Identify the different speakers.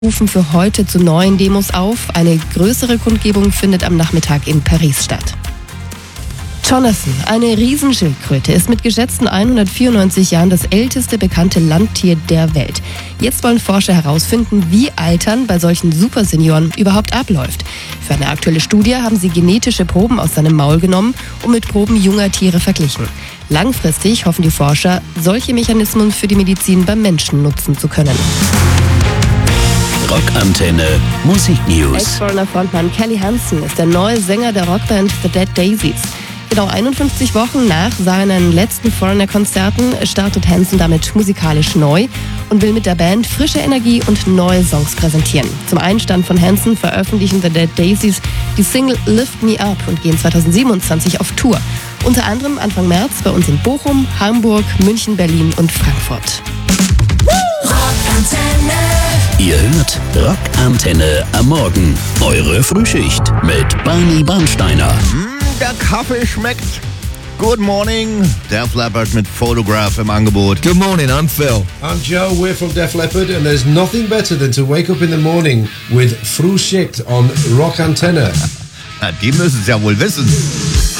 Speaker 1: rufen für heute zu neuen Demos auf. Eine größere Kundgebung findet am Nachmittag in Paris statt. Jonathan, eine Riesenschildkröte, ist mit geschätzten 194 Jahren das älteste bekannte Landtier der Welt. Jetzt wollen Forscher herausfinden, wie Altern bei solchen Supersenioren überhaupt abläuft. Für eine aktuelle Studie haben sie genetische Proben aus seinem Maul genommen und mit Proben junger Tiere verglichen. Langfristig hoffen die Forscher, solche Mechanismen für die Medizin beim Menschen nutzen zu können.
Speaker 2: Rockantenne Musiknews.
Speaker 1: Ex-Foreigner-Frontmann Kelly Hansen ist der neue Sänger der Rockband The Dead Daisies. Genau 51 Wochen nach seinen letzten Foreigner-Konzerten startet Hansen damit musikalisch neu und will mit der Band frische Energie und neue Songs präsentieren. Zum Einstand von Hansen veröffentlichen The Dead Daisies die Single Lift Me Up und gehen 2027 auf Tour. Unter anderem Anfang März bei uns in Bochum, Hamburg, München, Berlin und Frankfurt.
Speaker 2: Ihr hört Rockantenne am Morgen. Eure Frühschicht mit Barney Barnsteiner.
Speaker 3: Der Kaffee schmeckt. Good morning. Def Leppard mit Photograph im Angebot.
Speaker 4: Good morning, I'm Phil.
Speaker 5: I'm Joe, we're from Def Leppard, and there's nothing better than to wake up in the morning with Frühschicht on Rockantenne.
Speaker 3: Na, die müssen es ja wohl wissen.